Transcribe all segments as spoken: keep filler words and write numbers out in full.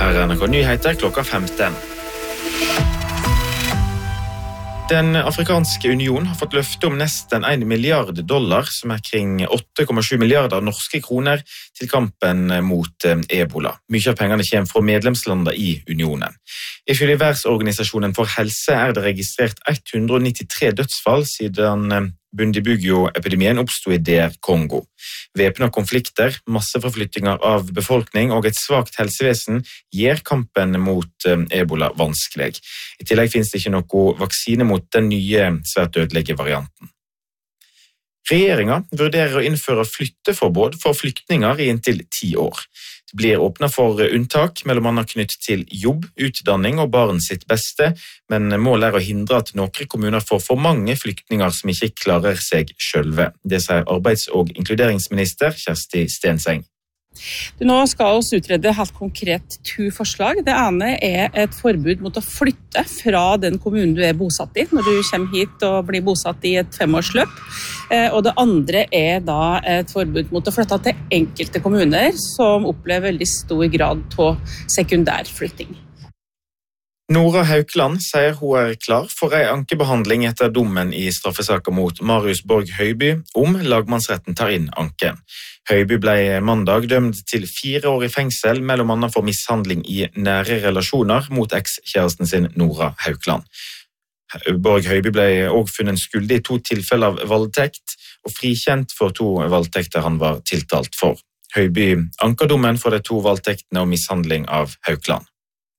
Her er N R K Nyheter klokka femten. Den afrikanske union har fått løfte om nesten en milliard dollar, som er kring åtte komma sju milliarder norske kroner, til kampen mot ebola. Mye av pengene kommer fra medlemslandene i unionen. Ifølge Verdensorganisasjonen for helse er det registrert ett hundre nittitre dødsfall siden Bundibugyo-epidemien oppstod i D R Kongo. Væpnede konflikter, masseforflyttinger av befolkning og et svakt helsevesen gjør kampen mot ebola vanskelig. I tillegg finnes det ikke noe vaksine mot den nye svært dødelige varianten. Regjeringen vurderer å innføre flytteforbud for flyktninger i inntil ti år. Det blir åpnet for unntak, mellom annet knyttet til jobb, utdanning og barn sitt beste, men målet er å hindre at noen kommuner får for mange flyktninger som ikke klarer seg sjølve. Det sier arbeids- og inkluderingsminister Kjersti Stenseng. Nå skal vi utrede helt konkret to forslag. Det ene er et forbud mot å flytte fra den kommunen du er bosatt i, når du kommer hit og blir bosatt i et femårsløp. Og det andre er da et forbud mot å flytte til enkelte kommuner som opplever veldig stor grad av sekundærflytting. Nora Haukeland sier hun er klar for en ankebehandling etter dommen i straffesaker mot Marius Borg Høiby om lagmannsretten tar inn anken. Høiby ble mandag dømt til fire år i fengsel, mellom annet for mishandling i nære relasjoner mot ekskjæresten sin Nora Haukeland. Borg Høiby ble også funnet skyldig i to tilfeller av voldtekt, og frikjent for to voldtekter han var tiltalt for. Høiby anker dommen for de to voldtektene og mishandling av Haukeland.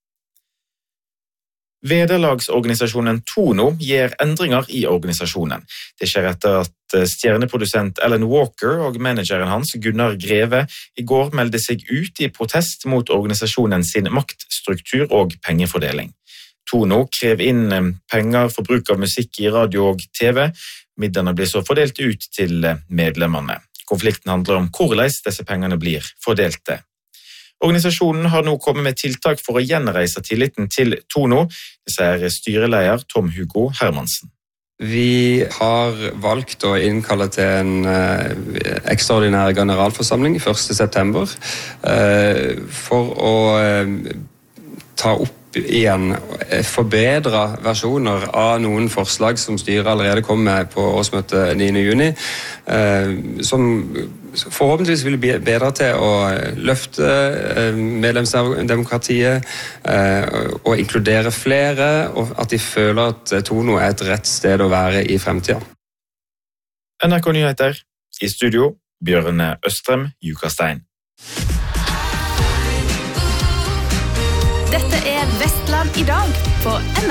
Vederlagsorganisasjonen Tono gjør endringer i organisasjonen. Det skjer etter at stjerneprodusent Alan Walker og manageren hans Gunnar Greve i går meldte seg ut i protest mot organisasjonen sin maktstruktur og pengefordeling. Tono krever inn penger for bruk av musikk i radio og T V. Midlene blir så fordelt ut til medlemmene. Konflikten handler om hvordan disse pengene blir fordelte. Organisasjonen har nå kommet med tiltak for å gjenreise tilliten til Tono, det sier styreleder Tom Hugo Hermansen. Vi har valgt å innkalle til en eh, ekstraordinær generalforsamling første september eh, for å eh, ta opp igjen forbedre versjoner av noen forslag som styret allerede kom med på årsmøtet niende juni, eh, som forhåpentligvis vil bedre til å løfte medlemsdemokratiet og inkludere flere, og at de føler at Tono er et rett sted å være i fremtiden. N R K Nyheter, i studio, Bjørne Østrem, Jukastein. Dette er Vestland i dag på N R K.